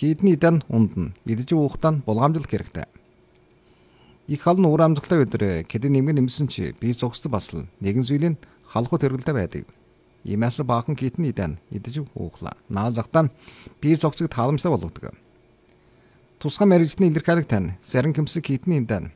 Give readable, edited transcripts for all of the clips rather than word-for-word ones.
Хийдний дан ундан идэж уухтан булгаамжлах хэрэгтэй. Их халн уур амжиглаа өдрөө кэдэн нэмгэн нэмсэн чи бие зогсд бас л нэгэн зүйлийн халахут хэрэгэлтэй байдаг. Имээс баахан хийдний дан идэж уухлаа. Наазахтан бие зогсог тааламжтай болгодог. Тусгай мэрэгжлийн илэрхийлэг тань зарим кэмсэг хийдний дан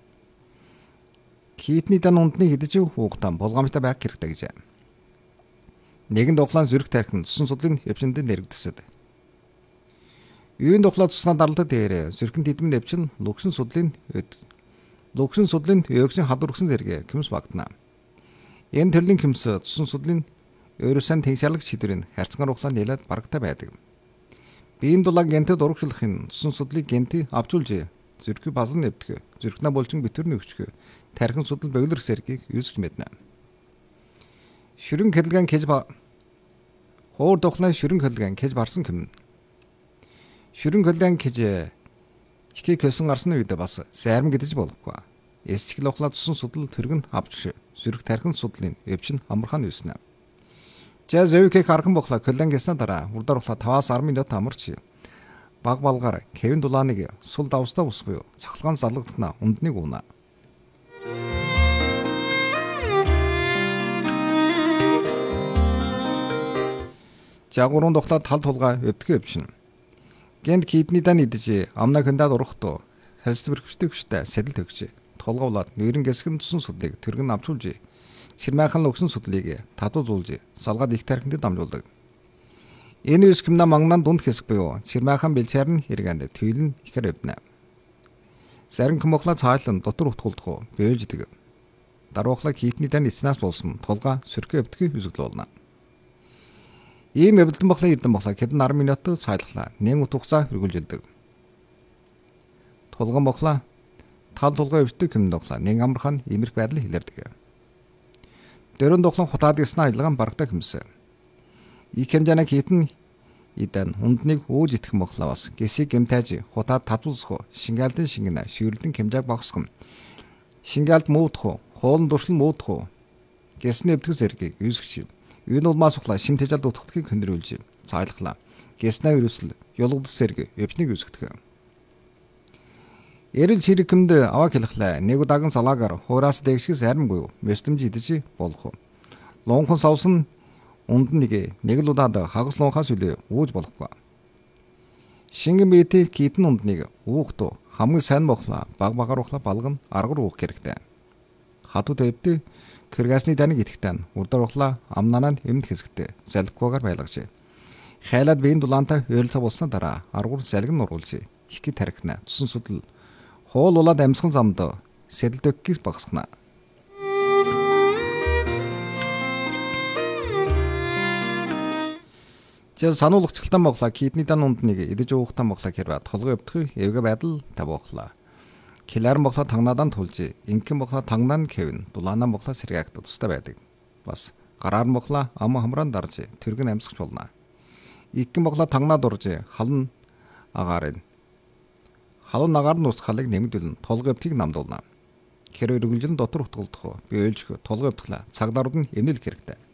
ундны идэж уухтан булгаамжтай байх хэрэгтэй гэж. Нэгэн духлаан зүрх тархин цусан судлын явшинд нэрэгдэсэд. Юуны духлаа цуснаа даралдаг дээр зүрхэн тэдмэн нэвчин лүгшин судлын өөгсөн хадвар өгсөн зэрэг кэмс багтана. Энэ төрлийн кэмс цусан судлын өөрөөсөн тэнцэрлэг шийдвэрийн харьцангуй ухлаа нэлээд барагтай байдаг. Биеийн дулаан гентэд урагшлахын цусан судлыг генти авчулж зүрхийг базар нэвдэх, зүрхнээ булчин битүүрний өгчгөө тархин судал бөглөр сэргийг юусч мэднэ. Шүрэн хэлгэн кэж хоор духлаа шүрэн хэлгэн кэж барсан юм. Шүрэн хэлгэн кэж чикийг хэлсэн гарсны үед бас сайрам гэдэж болохгүй. Эсчгэл ухлаа цусан судал төргөн авч зүрх тархин судлын өвчин амархан юуснаа. Жаз өвкийг хархан бохла көлэн гэснэ дараа урдар ухлаа 5-10 минут амарч баг балгаар Кевин дулааныг сул давстаа ус буюу цахалгаан залгадна ундныг уунаа. Жагуурын духлаа тал тулгаа өвдгөө өвчин. Гэнт кидний дан идэж амнаа хөндаад урахтуу хэлст бэрхвчтэй хүчтэй сэдэл төгч. Толгоолаад нүүрэн гэсгэн тусан судлыг төргөн авчулж сэрмайхан өгсөн судлыг татуулж салгаад их тархинд дамжуулдаг. Энэ үскэмнэ манган дунд хэсэг буюу сэрмайхан бэлчээр нь хэрэгэнд төвлөн ихэр өвднэ. Зарим комохла цаалан дотор утгуулдах бөөждөг. Даруухла хийтний дан эцнээс болсон тулгаа сөрхөө өвдгөө үзэгдүүлнэ. Ийм өвдөлтөн бохла эрдэн бохла хэдэн 10 минут цайлглаа. Нэн утгацаа хөргөлжилдэг. Тулган бохла тал тулгаа өвддөг юм дохла нэн амархан имерх байдал хилэрдэг. Дөрөн духлан хутаад гэснэ аялгаан барагтай хэмсэ. Их хэмжээний хийтэн идан ундныг өөж итгэх бохла бас гэсийг гэмтэж хутаад татвалсах шингаалтын шингэнэ шүүрлэн хэмжээг багсгам. Шингаалт муудах хоолн дуршлан муудах гэсний өвдгөх зэргийг үүсгэж энэ улмаас ухлаа шим тэжээлд утгахыг хөндрүүлж цайлглаа. Гэснэ вирусл ёлгодс зэрэг өвчнийг үүсгдэг. Эрэл чирэгмд аваа хэлхлээ нэг удаагийн салаагаар хуураас дэгших сайрамгүй мэстэмж идэж болох. Лонхон савсан унд нэг л удаад хагас лонхаас үлээ үүж болохгүй. Шингэн биетэй китэн ундныг уухтуу хамгийн сайн бохла баг багаар ухла балган аргар уух хэрэгтэй. Хатууд өвдөө кыргасны даныг итгэхтэн урдар ухла амнанаа эмд хэсэгтээ залхгүйгээр байлгаж. Хайлаад биеийн дулаантай ойролцоо болсны дараа аргуур залгин нуруулж их тархина цусан судал хоол улаад амьсган замд сэдэлдөггээс багасгана. Жаа сануулгачлалтан боглаа кидний дан ундныг идэж уухтан боглаа хэрвээ толгой өвдөх эвгэ байдал тавуулаа. Килар боглоо тагнаадан тулж инхэн боглоо тагнаа Кевин дулаанаа боглоо сэргаагт тустай байдаг. Бас гараар боглоо ам хамраан дарж тэргэн амьсгч болно. Инхэн боглоо тагнаа дурж халан агаар нь ус халыг нэмэгдүүлэн толгой өвдгийг намдуулна. Хэрвээ үргэлжлэн дотор утгалдах бий ойлжих толгой өвдөхлээ цаг даруйд нь эмнэлэх хэрэгтэй.